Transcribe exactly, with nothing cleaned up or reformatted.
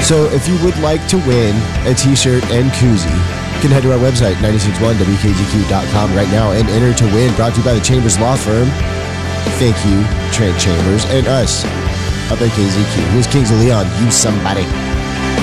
So if you would like to win a t-shirt and koozie, you can head to our website, nine six one W K Z Q dot com right now and enter to win. Brought to you by the Chambers Law Firm. Thank you, Trent Chambers, and us up at K Z Q. Who's Kings of Leon? You somebody.